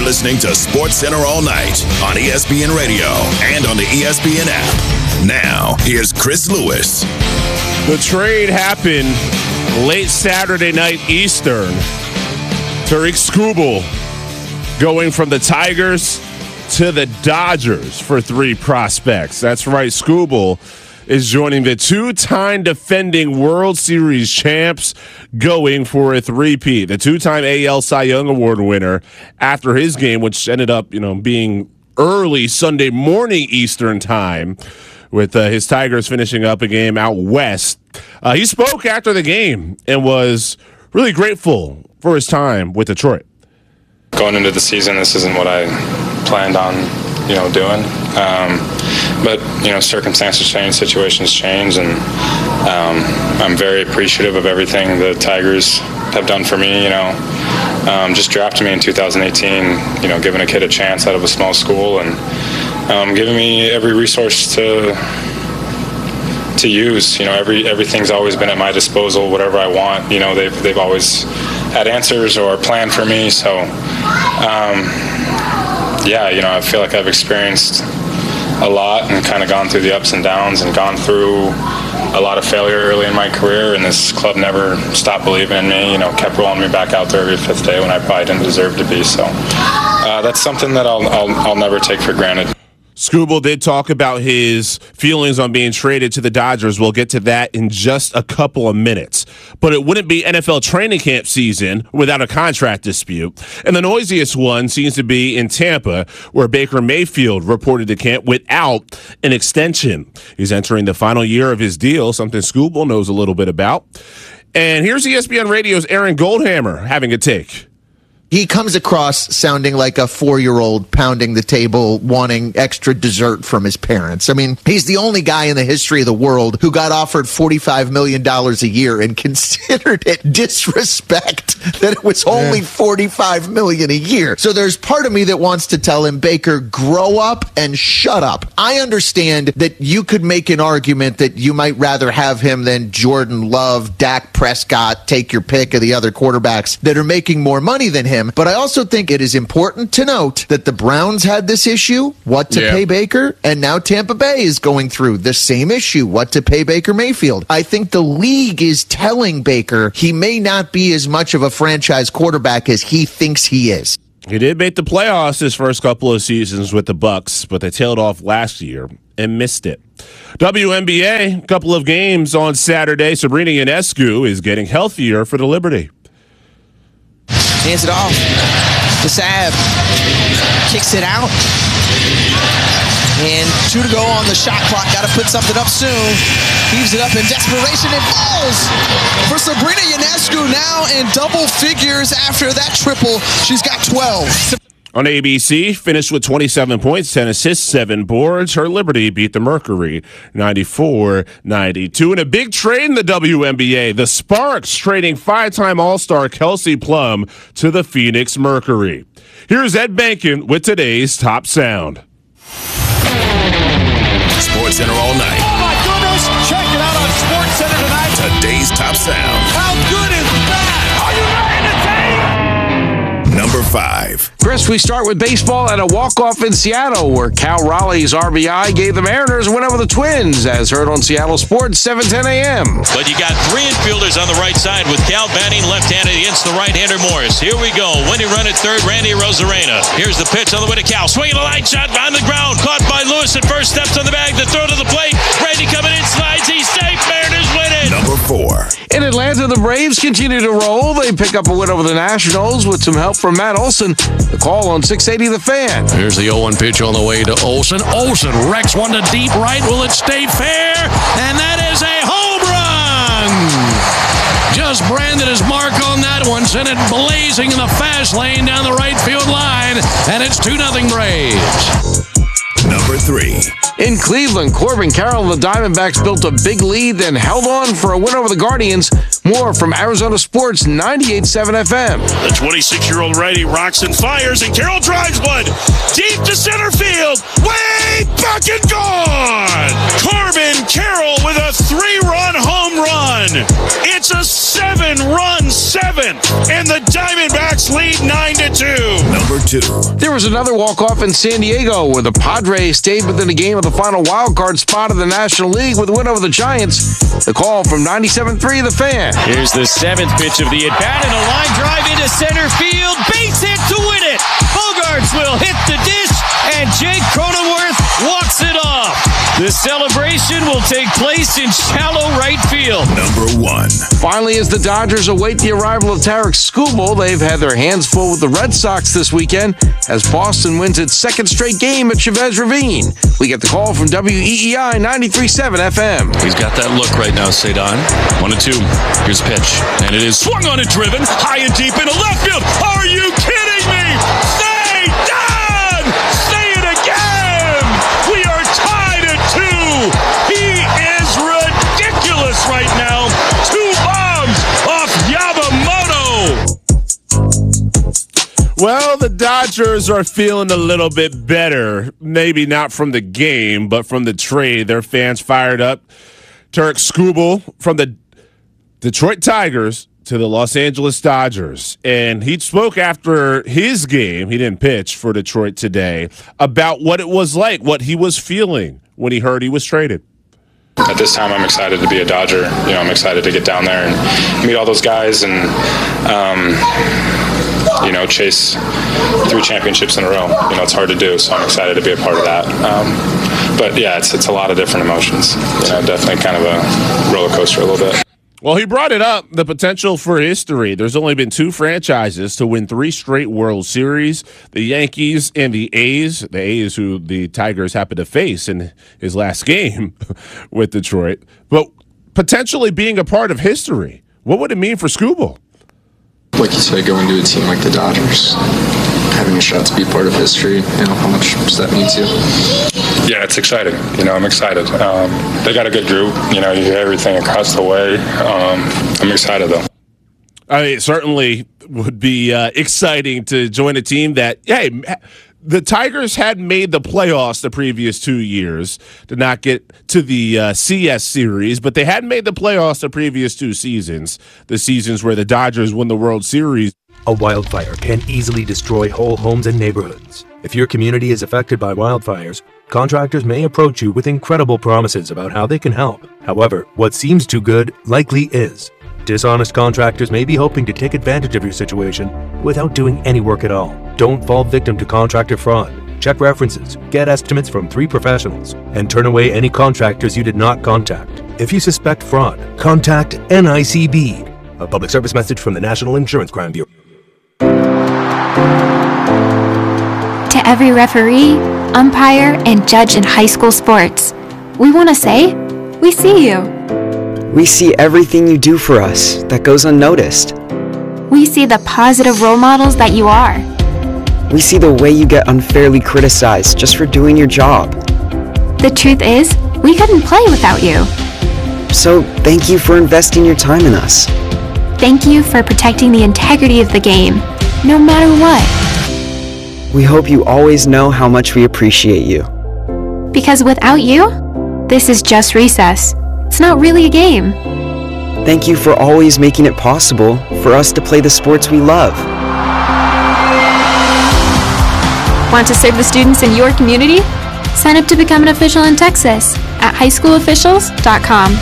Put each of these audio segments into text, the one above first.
listening to SportsCenter All Night on ESPN Radio and on the ESPN app. Now, here's Chris Lewis. The trade happened late Saturday night Eastern. Tarik Skubal going from the Tigers to the Dodgers for 3 prospects. That's right, Skubal is joining the 2-time defending World Series champs going for a three-peat. The 2-time AL Cy Young Award winner after his game, which ended up, being early Sunday morning Eastern time with his Tigers finishing up a game out west. He spoke after the game and was really grateful for his time with Detroit. Going into the season, this isn't what I planned on, doing. But circumstances change, situations change, and I'm very appreciative of everything the Tigers have done for me. Just drafting me in 2018, giving a kid a chance out of a small school, and giving me every resource to use. Everything's always been at my disposal. Whatever I want, they've always had answers or planned for me. So, I feel like I've experienced a lot and kind of gone through the ups and downs and gone through a lot of failure early in my career, and this club never stopped believing in me, kept rolling me back out there every 5th day when I probably didn't deserve to be. So that's something that I'll never take for granted. Skubal did talk about his feelings on being traded to the Dodgers. We'll get to that in just a couple of minutes. But it wouldn't be NFL training camp season without a contract dispute. And the noisiest one seems to be in Tampa, where Baker Mayfield reported to camp without an extension. He's entering the final year of his deal, something Skubal knows a little bit about. And here's ESPN Radio's Aaron Goldhammer having a take. He comes across sounding like a 4-year-old pounding the table, wanting extra dessert from his parents. I mean, he's the only guy in the history of the world who got offered $45 million a year and considered it disrespect that it was only $45 million a year. So there's part of me that wants to tell him, Baker, grow up and shut up. I understand that you could make an argument that you might rather have him than Jordan Love, Dak Prescott, take your pick of the other quarterbacks that are making more money than him. But I also think it is important to note that the Browns had this issue, what to pay Baker, and now Tampa Bay is going through the same issue, what to pay Baker Mayfield. I think the league is telling Baker he may not be as much of a franchise quarterback as he thinks he is. He did make the playoffs his first couple of seasons with the Bucs, but they tailed off last year and missed it. WNBA, a couple of games on Saturday. Sabrina Ionescu is getting healthier for the Liberty. Hands it off to Saab. Kicks it out. And 2 to go on the shot clock. Got to put something up soon. Heaves it up in desperation and falls for Sabrina Ionescu, now in double figures after that triple. She's got 12. On ABC, finished with 27 points, 10 assists, 7 boards. Her Liberty beat the Mercury 94-92. And a big trade in the WNBA. The Sparks trading 5-time All-Star Kelsey Plum to the Phoenix Mercury. Here's Ed Bankin with today's Top Sound. SportsCenter All Night. Oh, my goodness. Check it out on SportsCenter tonight. Today's Top Sound. How good is that? Are you ready to take? Number 5. Chris, we start with baseball and a walk-off in Seattle where Cal Raleigh's RBI gave the Mariners a win over the Twins, as heard on Seattle Sports, 7:10 a.m. But you got 3 infielders on the right side with Cal batting left-handed against the right-hander Morris. Here we go. Winning run at third, Randy Rosarena. Here's the pitch on the way to Cal. Swinging a line shot on the ground. Caught by Lewis at first, steps on the bag. The throw to the plate. Randy coming in, slides. He's safe. Mariners win it. Number 4. In Atlanta, the Braves continue to roll. They pick up a win over the Nationals with some help from Matt Olson. The call on 680 The Fan. Here's the 0-1 pitch on the way to Olson. Olson wrecks one to deep right. Will it stay fair? And that is a home run! Just branded his mark on that one. Sent it blazing in the fast lane down the right field line. And it's 2-0 Braves. Number 3. In Cleveland, Corbin Carroll and the Diamondbacks built a big lead, then held on for a win over the Guardians. More from Arizona Sports 98.7 FM. The 26-year-old righty rocks and fires, and Carroll drives one deep to center field. Way back and gone! Corbin Carroll with a 3-run home run. It's a 7-run 7th, and the Diamondbacks lead 9-2. Number number 2. There was another walk-off in San Diego where the Padres stayed within a game of the final wild-card spot of the National League with a win over the Giants. The call from 97.3 The Fan. Here's the 7th pitch of the at-bat and a line drive into center field. Base hit to win it. Bogarts will hit the dish and Jake Cronenworth walks it off. The celebration will take place in shallow right field. Number 1. Finally, as the Dodgers await the arrival of Tarik Skubal, they've had their hands full with the Red Sox this weekend as Boston wins its 2nd straight game at Chavez Ravine. We get the call from WEEI 93.7 FM. He's got that look right now, Cedon. 1-2. Here's a pitch. And it is swung on and driven high and deep into left field. Are you kidding me? Cedon! Say it again! We are tied at 2. He is ridiculous right now. 2 bombs off Yamamoto. Well, the Dodgers are feeling a little bit better. Maybe not from the game, but from the trade. Their fans fired up. Tarik Skubal from the Detroit Tigers to the Los Angeles Dodgers. And he spoke after his game, he didn't pitch for Detroit today, about what it was like, what he was feeling when he heard he was traded. At this time, I'm excited to be a Dodger. I'm excited to get down there and meet all those guys and, chase 3 championships in a row. It's hard to do, so I'm excited to be a part of that. But yeah, it's a lot of different emotions. Definitely kind of a roller coaster a little bit. Well, he brought it up, the potential for history. There's only been 2 franchises to win 3 straight World Series, the Yankees and the A's. The A's who the Tigers happened to face in his last game with Detroit. But potentially being a part of history. What would it mean for Skubal? Like you said, going to a team like the Dodgers, having a shot to be part of history, how much does that mean to you? Yeah, it's exciting. I'm excited. They got a good group. You hear everything across the way. I'm excited, though. It certainly would be exciting to join a team that, hey, the Tigers had made the playoffs the previous 2 years, did not get to the CS series, but they had made the playoffs the previous 2 seasons, the seasons where the Dodgers won the World Series. A wildfire can easily destroy whole homes and neighborhoods. If your community is affected by wildfires, contractors may approach you with incredible promises about how they can help. However, what seems too good likely is. Dishonest contractors may be hoping to take advantage of your situation without doing any work at all. Don't fall victim to contractor fraud. Check references, get estimates from 3 professionals, and turn away any contractors you did not contact. If you suspect fraud, contact NICB. A public service message from the National Insurance Crime Bureau. To every referee, umpire, and judge in high school sports, we want to say, we see you. We see everything you do for us that goes unnoticed. We see the positive role models that you are. We see the way you get unfairly criticized just for doing your job. The truth is, we couldn't play without you. So thank you for investing your time in us. Thank you for protecting the integrity of the game, no matter what. We hope you always know how much we appreciate you. Because without you, this is just recess. It's not really a game. Thank you for always making it possible for us to play the sports we love. Want to serve the students in your community? Sign up to become an official in Texas at highschoolofficials.com.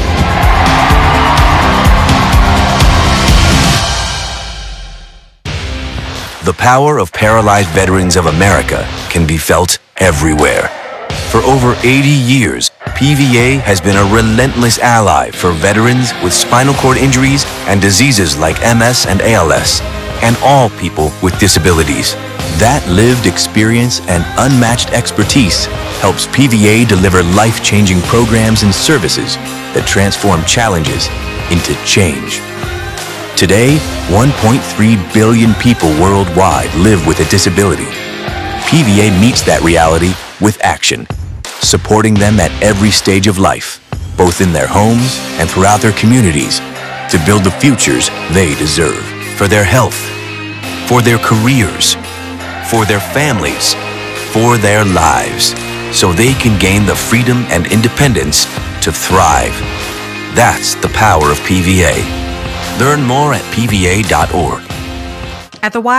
The power of Paralyzed Veterans of America can be felt everywhere. For over 80 years, PVA has been a relentless ally for veterans with spinal cord injuries and diseases like MS and ALS, and all people with disabilities. That lived experience and unmatched expertise helps PVA deliver life-changing programs and services that transform challenges into change. Today, 1.3 billion people worldwide live with a disability. PVA meets that reality with action, supporting them at every stage of life, both in their homes and throughout their communities, to build the futures they deserve, for their health, for their careers, for their families, for their lives, so they can gain the freedom and independence to thrive. That's the power of PVA. Learn more at PVA.org. At The Y,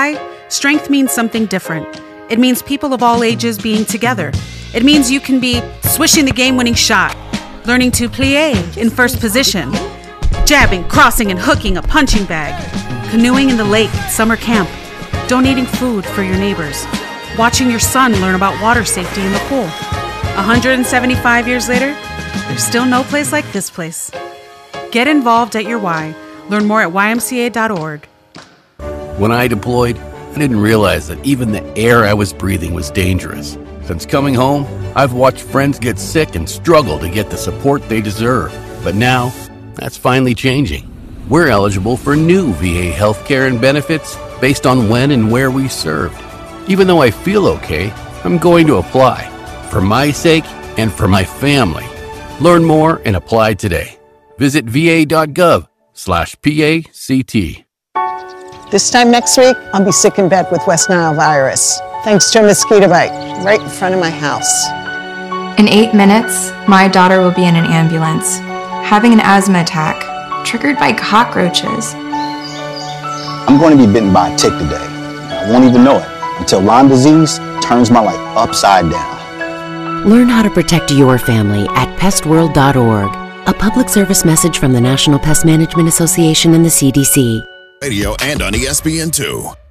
strength means something different. It means people of all ages being together. It means you can be swishing the game-winning shot, learning to plie in first position, jabbing, crossing, and hooking a punching bag, canoeing in the lake at summer camp, donating food for your neighbors, watching your son learn about water safety in the pool. 175 years later, there's still no place like this place. Get involved at your Y. Learn more at ymca.org. When I deployed, I didn't realize that even the air I was breathing was dangerous. Since coming home, I've watched friends get sick and struggle to get the support they deserve. But now, that's finally changing. We're eligible for new VA healthcare and benefits based on when and where we served. Even though I feel okay, I'm going to apply. For my sake and for my family. Learn more and apply today. Visit va.gov/PACT. This time next week, I'll be sick in bed with West Nile virus, thanks to a mosquito bite right in front of my house. In 8 minutes, my daughter will be in an ambulance, having an asthma attack, triggered by cockroaches. I'm going to be bitten by a tick today. I won't even know it until Lyme disease turns my life upside down. Learn how to protect your family at pestworld.org. A public service message from the National Pest Management Association and the CDC. Radio and on ESPN2.